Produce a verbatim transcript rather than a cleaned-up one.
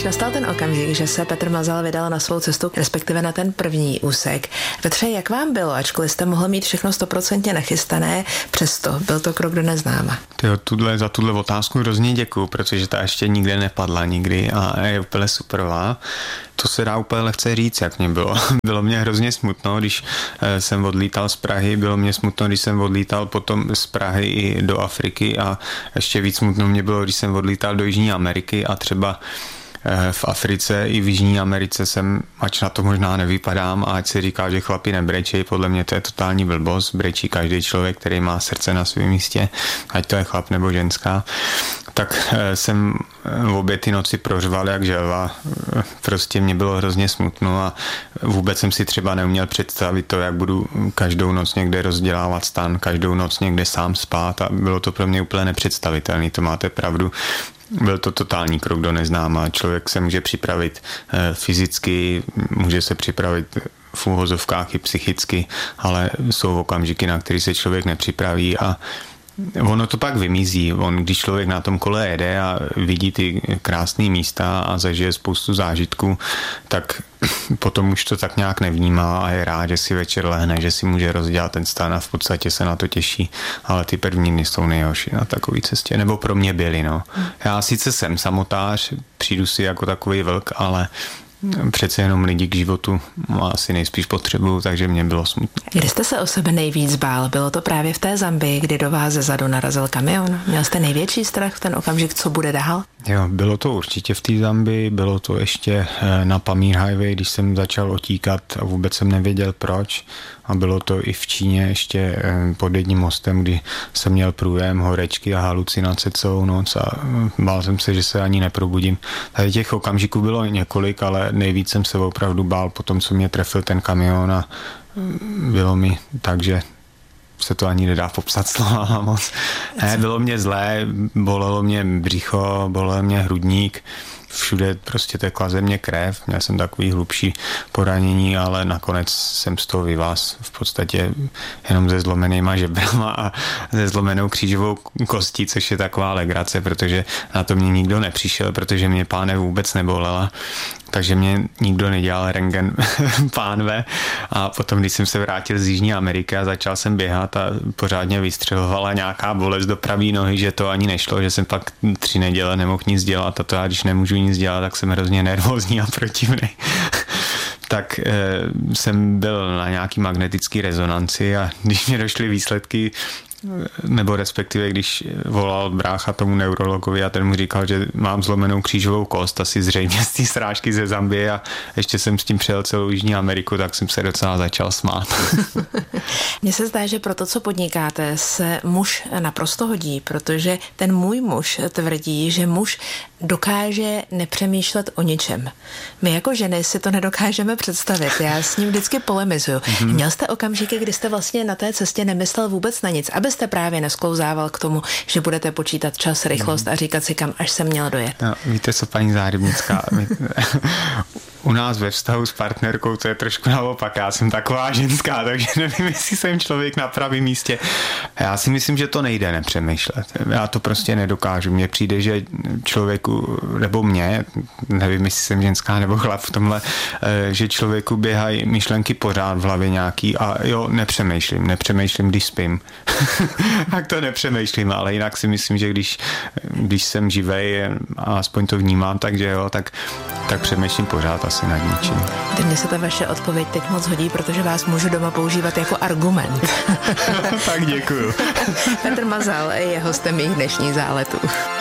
Když nastal ten okamžik, že se Petr Mazal vydal na svou cestu, respektive na ten první úsek, Petře, jak vám bylo, ačkoliv jste mohl mít všechno stoprocentně nachystané, přesto byl to krok do neznáma? Tyjo, tuhle, za tuhle otázku hrozně děkuju, protože ta ještě nikde nepadla nikdy a je úplně superová. To se dá úplně lehce říct, jak mě bylo. Bylo mě hrozně smutno, když jsem odlítal z Prahy, bylo mě smutno, když jsem odlítal potom z Prahy i do Afriky a ještě víc smutno mě bylo, když jsem odlítal do Jižní Ameriky a třeba v Africe i v Jižní Americe jsem, ač na to možná nevypadám a ať se říká, že chlapi nebrečí, podle mě to je totální blbost, brečí každý člověk, který má srdce na svém místě, ať to je chlap nebo ženská, tak jsem obě ty noci prořval jak želva, prostě mě bylo hrozně smutno a vůbec jsem si třeba neuměl představit to, jak budu každou noc někde rozdělávat stan, každou noc někde sám spát a bylo to pro mě úplně nepředstavitelné, to máte pravdu. Byl to totální krok do neznáma. Člověk se může připravit fyzicky, může se připravit v úvozovkách i psychicky, ale jsou okamžiky, na který se člověk nepřipraví a ono to pak vymizí. On, když člověk na tom kole jede a vidí ty krásné místa a zažije spoustu zážitků, tak potom už to tak nějak nevnímá a je rád, že si večer lehne, že si může rozdělat ten stan a v podstatě se na to těší. Ale ty první dny jsou nejhorší na takové cestě. Nebo pro mě byly, no. Já sice jsem samotář, přijdu si jako takový vlk, ale přece jenom lidi k životu asi nejspíš potřebuju, takže mě bylo smutno. Kdy jste se o sebe nejvíc bál? Bylo to právě v té Zambii, kdy do vás zezadu narazil kamion? Měl jste největší strach v ten okamžik, co bude dál? Jo, bylo to určitě v té Zambii, bylo to ještě na Pamír Highway, když jsem začal otíkat a vůbec jsem nevěděl proč. A bylo to i v Číně ještě pod jedním mostem, kdy jsem měl průjem, horečky a halucinace celou noc a bál jsem se, že se ani neprobudím. Tady těch okamžiků bylo několik, ale nejvíc jsem se opravdu bál po tom, co mě trefil ten kamion a bylo mi tak, že se to ani nedá popsat slova moc. Ne, bylo mě zlé, bolelo mě břicho, bolel mě hrudník, všude prostě tekla ze mě krev, měl jsem takový hlubší poranění, ale nakonec jsem z toho vyvaz v podstatě jenom se zlomenýma žebrama a se zlomenou křížovou kostí, což je taková legrace, protože na to mě nikdo nepřišel, protože mě pánev vůbec nebolela. Takže mě nikdo nedělal rentgen pánve a potom, když jsem se vrátil z Jižní Ameriky a začal jsem běhat a pořádně vystřelovala nějaká bolest do pravé nohy, že to ani nešlo, že jsem pak tři neděle nemohl nic dělat a to já, když nemůžu nic dělat, tak jsem hrozně nervózní a protivný. tak e, jsem byl na nějaký magnetický rezonanci a když mě došly výsledky, nebo respektive když volal brácha tomu neurologovi a ten mu říkal, že mám zlomenou křížovou kost, asi zřejmě z té srážky ze Zambie a ještě jsem s tím přijel celou Jižní Ameriku, tak jsem se docela začal smát. Mně se zdá, že pro to, co podnikáte, se muž naprosto hodí, protože ten můj muž tvrdí, že muž dokáže nepřemýšlet o ničem. My jako ženy si to nedokážeme představit. Já s ním vždycky polemizuju. Mm-hmm. Měl jste okamžiky, kdy jste vlastně na té cestě nemyslel vůbec na nic, abyste právě nesklouzával k tomu, že budete počítat čas, rychlost mm-hmm. a říkat si, kam až jsem měl dojet. No, víte co, paní Záhřebnická, my, u nás ve vztahu s partnerkou to je trošku naopak. Já jsem taková ženská, takže nevím, jestli jsem člověk na pravém místě. Já si myslím, že to nejde nepřemýšlet. Já to prostě nedokážu. Mně přijde, že člověku, nebo mě, nevím, jestli jsem ženská nebo chlap v tomhle, že člověku běhají myšlenky pořád v hlavě nějaký a jo, nepřemýšlím. Nepřemýšlím, když spím. Tak to nepřemýšlím, ale jinak si myslím, že když, když jsem živej a aspoň to vnímám, takže jo, tak, tak přemýšlím pořád asi nad ničím. Mně se ta vaše odpověď teď moc hodí, protože vás můžu doma používat jako argument. Tak děkuju. Petr Mazal je hostem mých dnešních záletů.